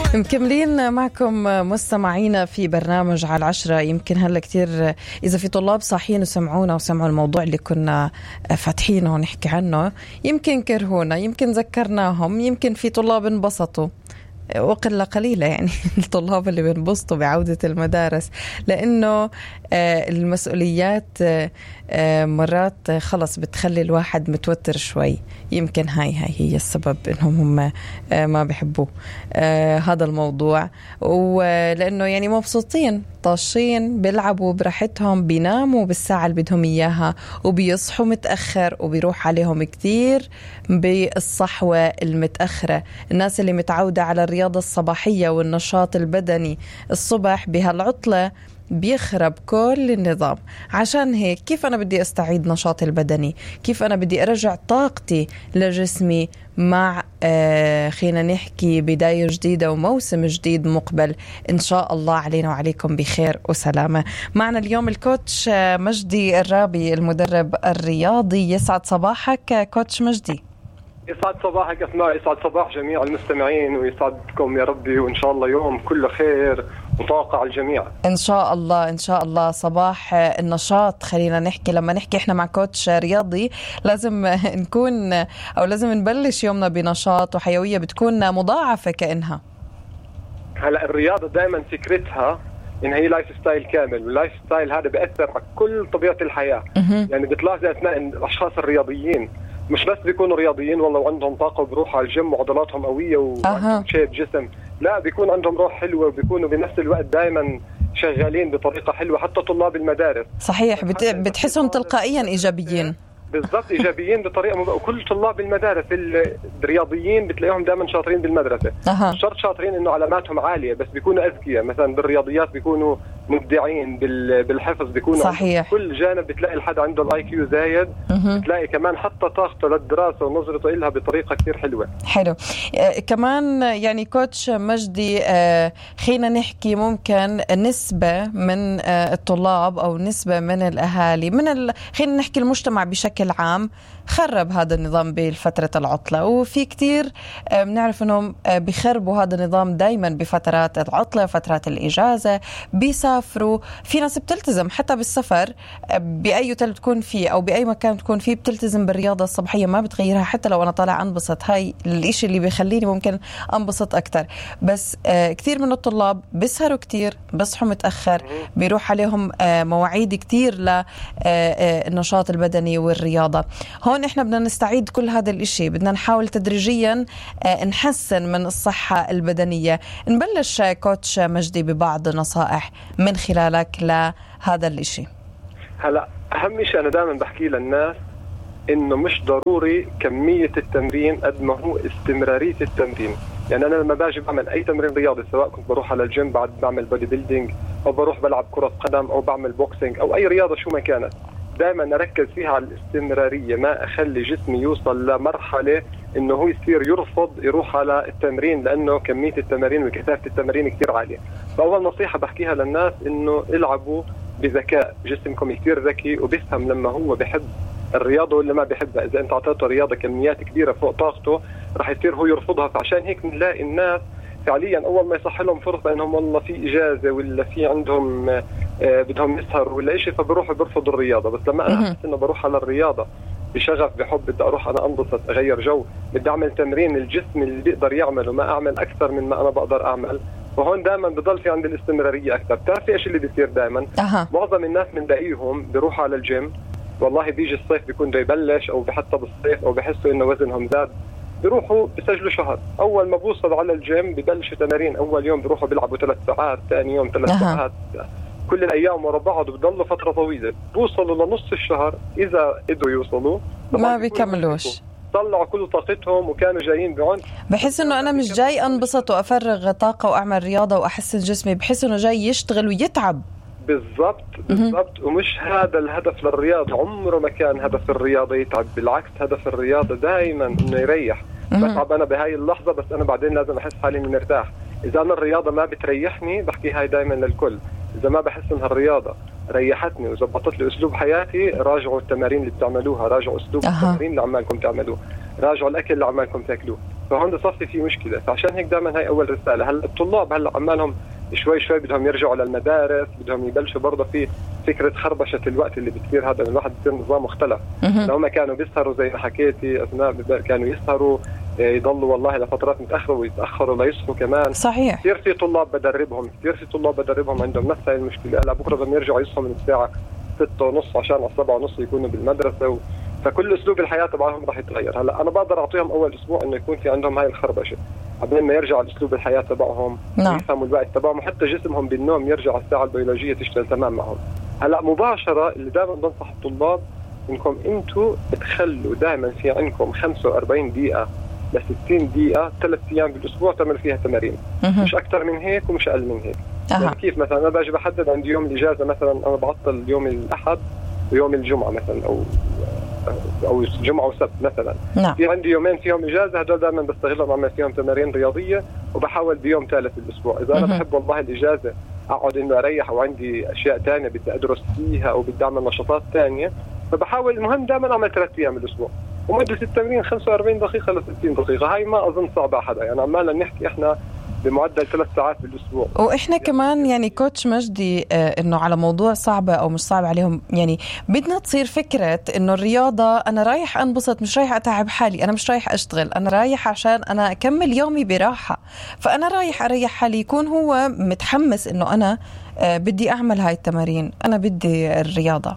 مكملين معكم مستمعينا في برنامج على 10. يمكن هلا كتير إذا في طلاب صاحيين وسمعونا وسمعوا الموضوع اللي كنا فاتحينه ونحكي عنه، يمكن كرهونا، يمكن ذكرناهم، يمكن في طلاب انبسطوا وقلة قليلة يعني الطلاب اللي بينبسطوا بعودة المدارس، لأنه المسؤوليات مرات خلص بتخلي الواحد متوتر شوي. يمكن هاي هي السبب إنهم هم ما بيحبوا هذا الموضوع، ولأنه يعني مبسوطين طاشين بيلعبوا براحتهم، بيناموا بالساعة اللي بدهم إياها وبيصحوا متأخر وبيروح عليهم كتير بالصحوة المتأخرة. الناس اللي متعودة على الرياضة الصباحية والنشاط البدني الصبح بهالعطلة بيخرب كل النظام. عشان هيك كيف أنا بدي أستعيد نشاطي البدني؟ كيف أنا بدي أرجع طاقتي لجسمي مع خلينا نحكي بداية جديدة وموسم جديد مقبل إن شاء الله علينا وعليكم بخير وسلامة. معنا اليوم الكوتش مجدي الرابي، المدرب الرياضي. يسعد صباحك كوتش مجدي. يسعد صباحك أسماء، يسعد صباح جميع المستمعين ويسعدكم يا ربي، وإن شاء الله يوم كله خير وطاقة على الجميع إن شاء الله. إن شاء الله صباح النشاط. خلينا نحكي، لما نحكي إحنا مع كوتش رياضي لازم نكون أو لازم نبلش يومنا بنشاط وحيوية بتكون مضاعفة كأنها. هلأ الرياضة دائما فكرتها إن هي لايف ستايل كامل، واللايف ستايل هذا بيأثر على كل طبيعة الحياة. يعني بتلاحظ أثناء الأشخاص الرياضيين مش بس بيكونوا رياضيين والله وعندهم طاقة وبروحوا على الجيم وعضلاتهم قوية وعندهم شيب جسم، لا بيكون عندهم روح حلوة وبيكونوا بنفس الوقت دايما شغالين بطريقة حلوة. حتى طلاب المدارس صحيح بتحسهم تلقائيا إيجابيين. بالضبط إيجابيين بطريقة وكل طلاب المدارس الرياضيين بتلاقيهم دائما شاطرين بالمدرسة. مش شرط شاطرين إنه علاماتهم عالية، بس بيكونوا أذكياء. مثلا بالرياضيات بيكونوا مبدعين، بالحفظ بيكونوا صحيح. كل جانب بتلاقي الحد عنده الاي كيو زايد، بتلاقي كمان حتى طاقته للدراسة ونظرته إلها بطريقة كتير حلوة. حلو. كمان يعني كوتش مجدي، خلينا نحكي ممكن نسبة من الطلاب أو نسبة من الأهالي خلينا نحكي المجتمع بشكل عام خرب هذا النظام بفترة العطلة، وفي كتير بنعرف أنهم بيخربوا هذا النظام دايما بفترات العطلة، فترات الإجازة، بيسافروا. في ناس بتلتزم حتى بالسفر بأي تل تكون فيه أو بأي مكان تكون فيه، بتلتزم بالرياضة الصباحية ما بتغيرها حتى لو أنا طالع أنبسط. هاي الإشي اللي بيخليني ممكن أنبسط أكتر. بس كتير من الطلاب بيسهروا كتير، بيصحوا متأخر، بيروح عليهم مواعيد كتير للنشاط البدني والرياضة. هون إحنا بدنا نستعيد كل هذا الإشي، بدنا نحاول تدريجيا نحسن من الصحة البدنية. نبلش كوتش مجدي ببعض نصائح من خلالك لهذا الإشي. هلا أهم شيء أنا دائما بحكي للناس إنه مش ضروري كمية التمرين قد ما هو استمرارية التمرين. يعني أنا لما باجي بعمل أي تمرين رياضي، سواء كنت بروح على الجيم بعد بعمل بودي بيلدينج أو بروح بلعب كرة قدم أو بعمل بوكسينج أو أي رياضة شو ما كانت، دائما أركز فيها على الاستمرارية. ما أخلي جسمي يوصل لمرحلة إنه هو يصير يرفض يروح على التمرين، لأنه كمية التمارين وكثافة التمارين كتير عالية. فأول نصيحة بحكيها للناس إنه العبوا بذكاء. جسمكم كتير ذكي وبيفهم لما هو بيحب الرياضة ولا ما بيحبها. إذا أنت عطيته رياضة كميات كبيرة فوق طاقته رح يصير هو يرفضها. فعشان هيك نلاقي الناس فعليا أول ما يصح لهم فرصة إنهم والله في إجازة ولا في عندهم بدهم يسهروا ولا إشي، فبروحوا برفضوا الرياضة. بس لما أنا أحس إنه بروح على الرياضة بشغف بحب، بدي أروح أنا أنبسط أغير جو، بدي أعمل تمرين الجسم اللي بيقدر يعمله، ما أعمل أكثر من ما أنا بقدر أعمل، وهون دائما بضل في عند الاستمرارية أكثر. بتعرفي إيش اللي بيصير دائما؟ معظم الناس بنلاقيهم بيروحوا على الجيم، والله بيجي الصيف بيكون ده يبلش أو حتى بالصيف أو بحسوا إنه وزنهم زاد، بيروحوا بيسجلوا شهر. أول ما بوصل على الجيم ببلشوا تمارين. أول يوم بيروحوا بيلعبوا 3 ساعات، ثاني يوم 3 ساعات، كل الأيام ورا بعض، وبضلوا فترة طويلة. بوصلوا لنص الشهر إذا قدروا يوصلوا ما بيكملوش، طلعوا كل طاقتهم وكانوا جايين بعنف. بحس إنه أنا مش جاي أنبسط وأفرغ طاقة وأعمل رياضة وأحسن جسمي، بحس إنه جاي يشتغل ويتعب. بالضبط. ومش هذا الهدف للرياضة. عمره ما كان هدف الرياضة يتعب، بالعكس هدف الرياضة دائما إنه يريح. بتعب أنا بهاي اللحظة، بس أنا بعدين لازم أحس حالي إني مرتاح. إذا أنا الرياضة ما بتريحني، بحكي هاي دائما للكل، إذا ما بحس إن هالرياضة ريحتني وزبطت لي أسلوب حياتي، راجعوا التمارين اللي بتعملوها، راجعوا أسلوب التمارين اللي عمالكم تعملوه، راجعوا الأكل اللي عمالكم تاكلوه. فهون صفي في مشكله. فعشان هيك دائما هاي اول رساله. هلا الطلاب هلا عمالهم شوي شوي بدهم يرجعوا للمدارس، بدهم يبلشوا برضه في فكره خربشه الوقت اللي بتصير، هذا الواحد بصير نظام مختلف. لو ما كانوا بيسهروا زي ما حكيتي أثناء كانوا يسهروا يضلوا والله لفترات متاخره ويتاخروا ليصحوا كمان. صحيح. كثير في طلاب بدربهم عندهم نفس هاي المشكله. هلا بكره بدهم يرجعوا يصحوا من الساعه 6:30 عشان على 7:30 يكونوا بالمدرسه فكل اسلوب الحياه تبعهم راح يتغير. هلا انا بقدر اعطيهم اول اسبوع انه يكون في عندهم هاي الخربشه قبل ما يرجعوا لاسلوب الحياه تبعهم. نعم. يفهموا الوقت تبعهم وحتى جسمهم بالنوم يرجع الساعه البيولوجيه تشتغل تمام معهم. هلا مباشره اللي دائما بنصح الطلاب انكم انتم تخلوا دائما في عندكم 45 دقيقه ل 60 دقيقه 3 ايام بالاسبوع تعمل فيها تمارين. مش اكثر من هيك ومش اقل من هيك. يعني كيف مثلا انا باجي بحدد عندي يوم الاجازه، مثلا انا بعطل يوم الاحد ويوم الجمعه مثلا او جمعه وسبت مثلا. نعم. في عندي يومين فيهم اجازه، هدول دائما بستغلهم اعمل فيهم تمارين رياضيه، وبحاول بيوم ثالث بالاسبوع اذا انا بحب والله الاجازه اقعد انه اريح وعندي اشياء ثانيه بدي ادرس فيها او بدي اعمل نشاطات ثانيه، فبحاول المهم دائما اعمل 3 ايام بالاسبوع، ومده التمرين 45 دقيقه ل 60 دقيقه. هاي ما اظن صعبه على حدا، يعني عمالنا نحكي احنا بمعدل 3 ساعات بالاسبوع. واحنا كمان يعني كوتش مجدي انه على موضوع صعبه او مش صعب عليهم، يعني بدنا تصير فكره انه الرياضه انا رايح انبسط، مش رايح اتعب حالي، انا مش رايح اشتغل، انا رايح عشان انا اكمل يومي براحه، فانا رايح اريح حالي. يكون هو متحمس انه انا بدي اعمل هاي التمارين، انا بدي الرياضه.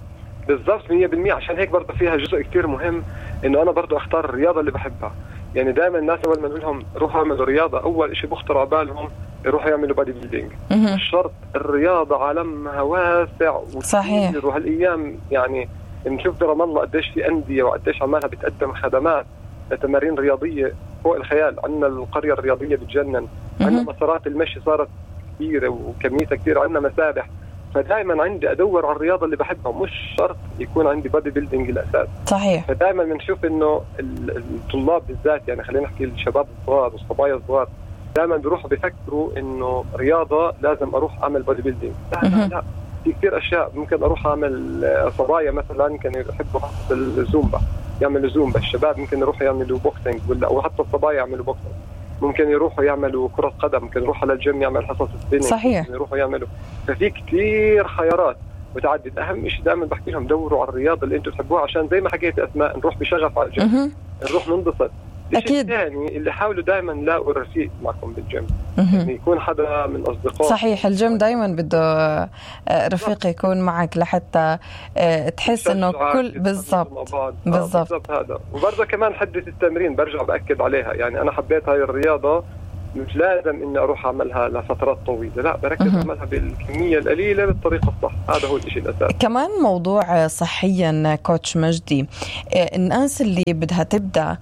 بالضبط 100%. عشان هيك برضه فيها جزء كتير مهم انه انا برضه اختار الرياضه اللي بحبها. يعني دائما الناس اول ما نقول لهم روحوا اعملوا رياضه اول شيء بخطر على بالهم يروحوا يعملوا بادي بيلدينج. مش شرط، الرياضه عالمها واسع صحيح. وهالايام يعني نشوف برام الله قديش في انديه وقديش عمالها بتقدم خدمات تمارين رياضيه فوق الخيال. عندنا القريه الرياضيه بتجنن، عندنا مسارات المشي صارت كثيره وكميتها كثير، عندنا مسابح. فدائما عندي ادور على الرياضه اللي بحبها، مش شرط يكون عندي بادي بيلدينج الاساس. صحيح. فدائما بنشوف انه الطلاب بالذات، يعني خلينا نحكي الشباب الصغار والصبايا الصغار، دائما بيروحوا بيفكروا انه رياضه لازم اروح اعمل بادي بيلدينج. لا، في كثير اشياء ممكن اروح اعمل. صبايا مثلا كانوا يحبوا الزومبا، يعملوا زومبا. الشباب ممكن يروحوا يعملوا بوكسينج، او حتى الصبايا يعملوا بوكسينج. ممكن يروحوا يعملوا كرة قدم، ممكن يروحوا على الجيم يعمل حصص سبيننج. صحيح. يروحوا يعملوا. ففي كتير خيارات متعدد. اهم شيء دائما بحكي لهم دوروا على الرياضه اللي انتم تحبوها، عشان زي ما حكيت اسماء نروح بشغف على الجيم، نروح ننبسط. اكيد. يعني اللي حاولوا دائما لاقوا الرفيق معكم بالجيم، يعني يكون حدا من اصدقائك. صحيح. الجيم دائما بده رفيق يكون معك لحتى تحس انه كل بالضبط هذا. وبرضه كمان حدة التمرين برجع باكد عليها. يعني انا حبيت هاي الرياضه، مش لازم اني اروح اعملها لفترات طويله، لا بركز اعملها بالكميه القليله بالطريقه الصح. هذا هو الشيء الاساسي. كمان موضوع صحيا كوتش مجدي، الناس اللي بدها تبدا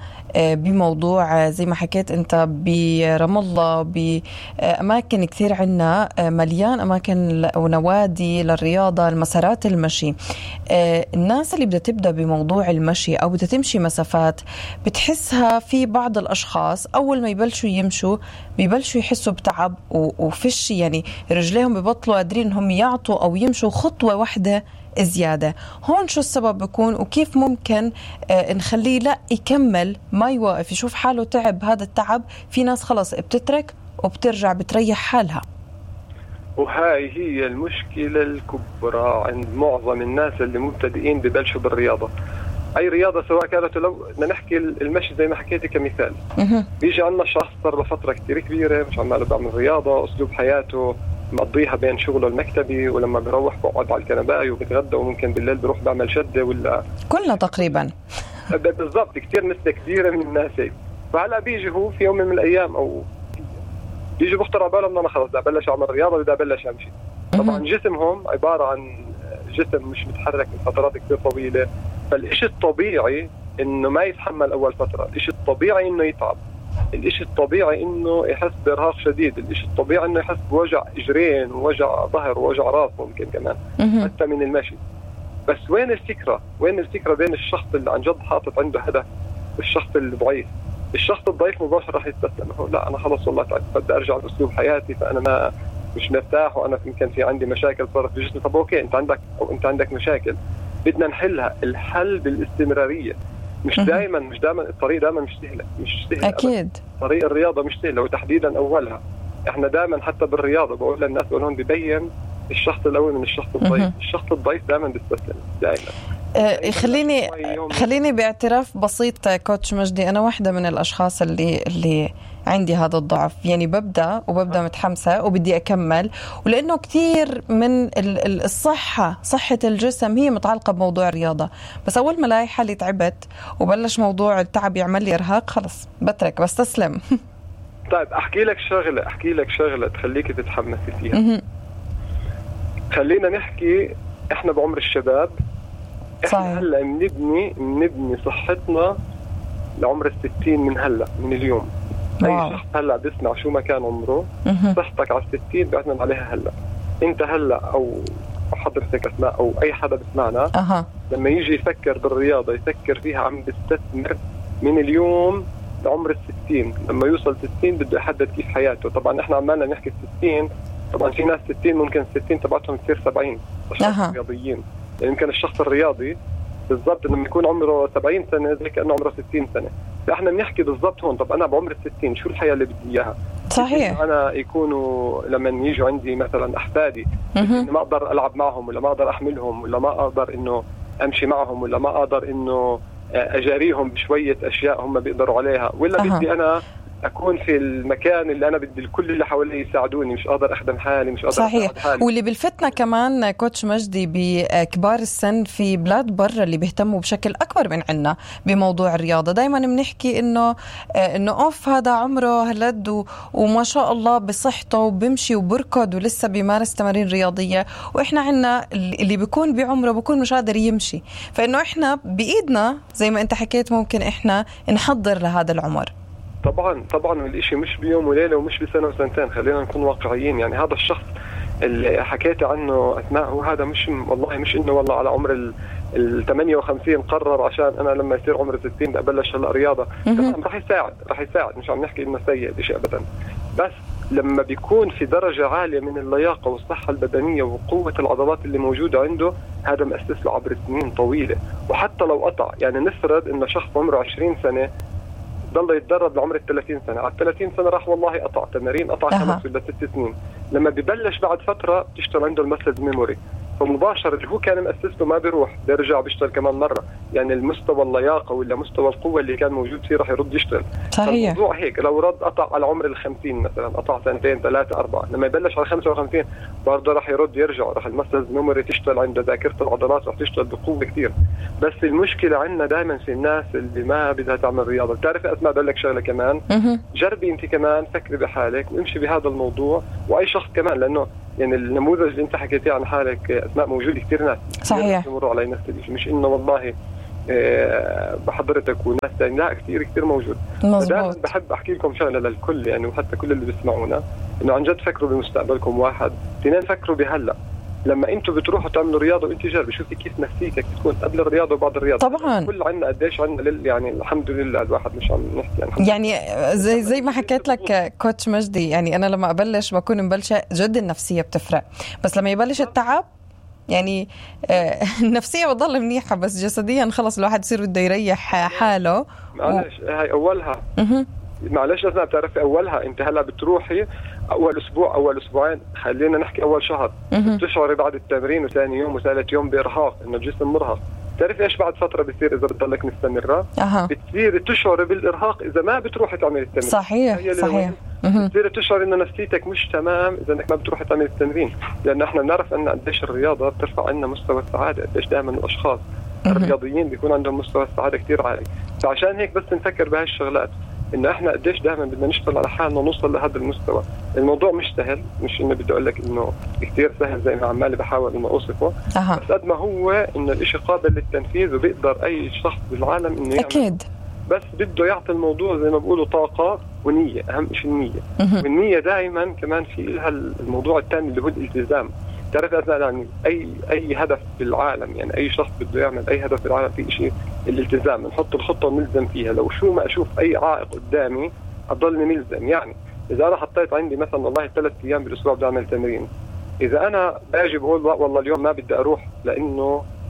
بموضوع زي ما حكيت انت برام الله، باماكن كثير عنا مليان اماكن ونوادي للرياضه، المسارات المشي. الناس اللي بدها تبدا بموضوع المشي او بدها تمشي مسافات، بتحسها في بعض الاشخاص اول ما يبلشوا يمشوا بيبلشوا يحسوا بتعب وفش، يعني رجليهم ببطلوا قادرين انهم يعطوا او يمشوا خطوه واحده زياده. هون شو السبب بيكون، وكيف ممكن نخليه لا يكمل، ما يوقف، يشوف حاله تعب؟ هذا التعب في ناس خلص بتترك وبترجع بتريح حالها. وهاي هي المشكله الكبرى عند معظم الناس اللي مبتدئين ببلشوا بالرياضه. اي رياضه سواء كانت، لو بدنا نحكي المشي زي ما حكيتي كمثال، بيجي عندنا شخص صار له فتره كثير كبيره مش عماله بيعمل رياضه، اسلوب حياته مقضيها بين شغله المكتبي، ولما بيروح بقعد على الكنبايه وبتغدى، وممكن بالليل بيروح بيعمل شده ولا كلنا تقريبا. بالضبط. كثير نسبه كبيره من الناس هيك. فهلا بيجي هو في يوم من الايام او بيجي بخطر على باله انه انا خلص بدي ابلش اعمل رياضه، بدي ابلش امشي. طبعا جسمهم عباره عن جسم مش متحرك من فترات كثير طويله، فالإشي الطبيعي إنه ما يتحمل أول فترة، الإشي الطبيعي إنه يتعب، الإشي الطبيعي إنه يحس بإرهاق شديد، الإشي الطبيعي إنه يحس بوجع إجرين ووجع ظهر ووجع راس ممكن كمان حتى من المشي. بس وين الفكرة؟ وين الفكرة بين الشخص اللي عن جد حاطط عنده هدف والشخص الضعيف؟ الشخص الضعيف مباشرة راح يستسلم، لا أنا خلص والله تعبت بدي أرجع لأسلوب حياتي، فأنا ما مش مرتاح وأنا يمكن في عندي مشاكل صارت في جسمي. طب أوكي، أنت عندك مشاكل بدنا نحلها. الحل بالاستمرارية. مش دائما الطريق دائما مش سهل اكيد. طريق الرياضه مش سهل، وتحديدا اولها. احنا دائما حتى بالرياضه بقول للناس، بقول لهم ببين الشخص الاول من الشخص الضعيف. الشخص الضعيف دائما بيستسلم دائما. خليني باعتراف بسيط كوتش مجدي، أنا واحدة من الأشخاص اللي عندي هذا الضعف. يعني ببدأ متحمسة وبدي أكمل، ولأنه كتير من صحة الجسم هي متعلقة بموضوع الرياضة. بس أول ما لاقي حالي تعبت وبلش موضوع التعب يعمل لي إرهاق، خلص بترك، بستسلم. طيب أحكي لك شغلة تخليك تتحمسي فيها. خلينا نحكي إحنا بعمر الشباب، احنا هلا بنبني صحتنا لعمر 60 من هلا، من اليوم. اي شخص هلا بيسمع شو ما كان عمره، صحتك على 60 بيعتمد عليها هلا. انت هلا او حضرتك اسماء او اي حدا بيسمعنا لما يجي يفكر بالرياضه يفكر فيها عم بيستثمر من اليوم لعمر 60. لما يوصل 60 بده يحدد كيف حياته. طبعا احنا عمالنا نحكي 60، طبعا في ناس 60 ممكن 60 تبعتهم تصير 70 رياضيين. يعني يمكن الشخص الرياضي بالضبط لما يكون عمره 70 سنة زي كأنه عمره 60 سنة. فإحنا بنحكي بالضبط هون، طب أنا بعمر 60 شو الحياة اللي بدي إياها؟ صحيح. أنا يكونوا لما يجوا عندي مثلا أحفادي ما أقدر ألعب معهم، ولا ما أقدر أحملهم، ولا ما أقدر إنه أمشي معهم، ولا ما أقدر إنه أجاريهم بشوية أشياء هم بيقدروا عليها، ولا بدي أنا أكون في المكان اللي أنا بدي الكل اللي حوالي يساعدوني، مش قادر أخدم حالي، مش قادر أساعد حالي. واللي بلفتنا كمان كوتش مجدي بكبار السن في بلاد برا اللي بيهتموا بشكل أكبر من عنا بموضوع الرياضة. دايما بنحكي إنه أوف هذا عمره هالقد وما شاء الله بصحته وبمشي وبركض ولسه بيمارس تمارين رياضية، وإحنا عنا اللي بيكون بعمره بيكون مش قادر يمشي. فإنه إحنا بإيدنا زي ما أنت حكيت ممكن إحنا نحضر لهذا العمر. طبعا الاشي مش بيوم وليلة ومش بسنة وسنتين. خلينا نكون واقعيين. يعني هذا الشخص اللي حكيت عنه أسماء هو هذا مش والله مش إنه والله على عمر ال 58 قرر عشان أنا لما يصير عمر 60 أبلش هلا رياضة. تمام، رح يساعد مش عم نحكي إنه سيء شيء أبدا. بس لما بيكون في درجة عالية من اللياقة والصحة البدنية وقوة العضلات اللي موجودة عنده، هذا مؤسس له عبر سنين طويلة. وحتى لو قطع، يعني نفرض إنه شخص عمره 20 سنة ضل يتدرب لعمر 30 سنة، على 30 سنة راح والله قطع تمارين، قطع 5 ولا 6 سنين. لما ببلش بعد فترة بتشتغل عنده المسلز ميموري، فمباشرة اللي هو كان مؤسس له ما بيروح، بيرجع بيشتغل كمان مرة. يعني المستوى اللياقة ولا مستوى القوة اللي كان موجود فيه راح يرد يشتغل. صحيح. الموضوع هيك، لو رد قطع على عمر 50 مثلا، قطع 2 3 4، لما يبلش على 55 برضه راح يرد يرجع، راح المسلز ميموري تشتغل عنده، ذاكرة العضلات راح تشتغل بقوة كثير. بس المشكلة عندنا دائما في الناس اللي ما بدها تعمل رياضة. بتعرفي أسماء بقول لك شغلة كمان، جربي أنت كمان فكري بحالك وامشي بهذا الموضوع، وأي شخط كمان، لأنه يعني النموذج اللي انت حكيتيه عن حالك أسماء موجود كثير ناس صحيح يمروا على نفس الشيء، مش انه والله بحضرتك وناس ثاني، لا كثير موجود. دائما بحب احكي لكم شغله للكل يعني، وحتى كل اللي بيسمعونا، انه عن جد فكروا بمستقبلكم. 1 2 فكروا بهلا. لما انتم بتروحوا تعملوا رياضه وانت جربي شوفي كيف نفسيتك تكون قبل الرياضه وبعد الرياضه. طبعا كل عنا قديش عنا يعني الحمد لله الواحد مش عم نحكي يعني زي ما حكيت لك كوتش مجدي، يعني انا لما ابلش بكون مبلشه جد النفسيه بتفرق، بس لما يبلش التعب يعني النفسيه بتضل منيحه، بس جسديا خلص الواحد يصير بده يريح حاله. معلش هاي اولها معلش لازم بتعرفي اولها. انت هلا بتروحي اول اسبوع اول اسبوعين، خلينا نحكي اول شهر، بتشعري بعد التمرين وثاني يوم وثالث يوم بارهاق، انه الجسم مرهق. تعرفي ايش بعد فتره بتصير اذا بتضلك مستمره؟ بتصير تشعري بالارهاق اذا ما بتروحي تعملي التمرين. صحيح بتصير تشعري انه نفسيتك مش تمام اذا انك ما بتروحي تعملي التمرين، لان احنا بنعرف ان قديش الرياضه بترفع عنا مستوى السعاده، قديش دائما الاشخاص الرياضيين بيكون عندهم مستوى السعاده كثير عالي. فعشان هيك بس نفكر بهاي الشغلات، انه احنا قديش دائما بدنا نشتغل على حالنا نوصل لهذا المستوى. الموضوع مش سهل، مش انه بدي اقول لك انه كثير سهل زي ما عمالي بحاول انه اوصفه، بس قد ما هو انه الاشي قابل للتنفيذ وبيقدر اي شخص بالعالم انه يعمل. اكيد بس بده يعطي الموضوع زي ما بيقولوا طاقه ونيه، اهم شيء النيه. والنيه دائما كمان في لها الموضوع الثاني اللي هو الالتزام. تعرف يعني اي هدف في العالم، يعني اي شخص بده يعمل اي هدف في العالم في شيء الالتزام، نحط الخطه ونلزم فيها. لو شو ما اشوف اي عائق قدامي اضلني ملزم. يعني اذا انا حطيت عندي مثلا والله 3 ايام بالاسبوع بدي اعمل تمرين، اذا انا باجي بقول والله اليوم ما بدي اروح لانه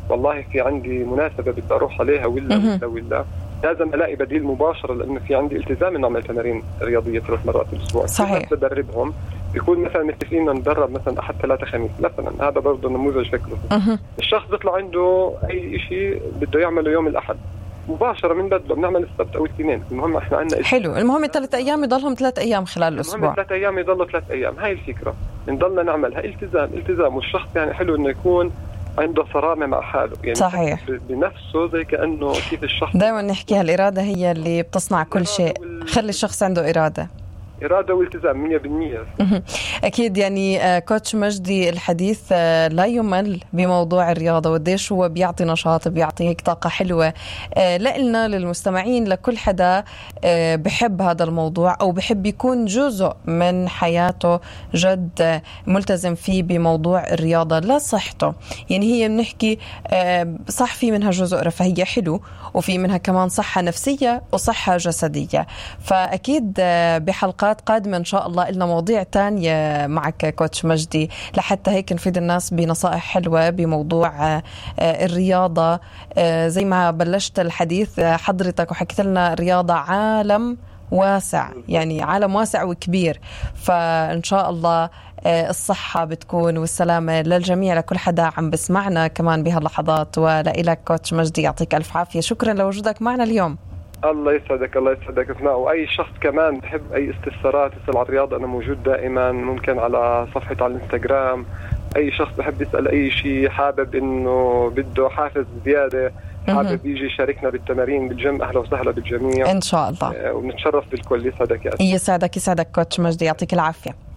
والله في عندي مناسبة بدي أروح عليها ولا لازم ألاقي بديل مباشر، لأنه في عندي التزام إنه أعمل تمارين رياضية 3 مرات بالأسبوع. صحيح. بدربهم بيكون مثلا متفقين ندرب مثلا أحد 3 خميس مثلا، هذا برضه نموذج فكره. الشخص بيطلع عنده أي شيء بده يعمله يوم الأحد مباشرة من بدله، بنعمل السبت أو الاثنين، المهم إحنا عندنا حلو. المهم 3 أيام يضلهم 3 أيام خلال الأسبوع. المهم 3 أيام يضلوا 3 أيام، هاي الفكرة نضلنا نعملها التزام. والشخص يعني حلو إنه يكون عنده صرامة مع حاله، يعني صحيح. بنفسه زي كأنه كيف الشخص دائما نحكي الإرادة هي اللي بتصنع كل شيء. خلي الشخص عنده إرادة والتزام 100%. أكيد. يعني كوتش مجدي، الحديث لا يمل بموضوع الرياضة، وديش هو بيعطي نشاط، بيعطي هيك طاقة حلوة لنا للمستمعين، لكل حدا بحب هذا الموضوع أو بحب يكون جزء من حياته جد ملتزم فيه بموضوع الرياضة لصحته. يعني هي بنحكي صح، في منها جزء رفاهية حلو، وفي منها كمان صحة نفسية وصحة جسدية. فأكيد بحلقات قادمة إن شاء الله لنا مواضيع تانية معك كوتش مجدي، لحتى هيك نفيد الناس بنصائح حلوة بموضوع الرياضة. زي ما بلشت الحديث حضرتك وحكيت لنا الرياضة عالم واسع، يعني عالم واسع وكبير. فإن شاء الله الصحة بتكون والسلامة للجميع، لكل حدا عم بسمعنا كمان بهاللحظات. ولإلك كوتش مجدي يعطيك ألف عافية، شكرا لوجودك معنا اليوم. الله يسعدك. الله يسعدك. اسمع، واي شخص كمان بحب اي استفسارات يسأل عن الرياضة، انا موجود دائما، ممكن على صفحتي على الانستغرام. اي شخص بحب يسأل اي شيء، حابب انه بده حافز زيادة، حابب يجي يشاركنا بالتمارين بالجيم، اهلا وسهلا بالجميع ان شاء الله، ونتشرف بالكل. يسعدك يا أسف. يسعدك كوتش مجدي، يعطيك العافية.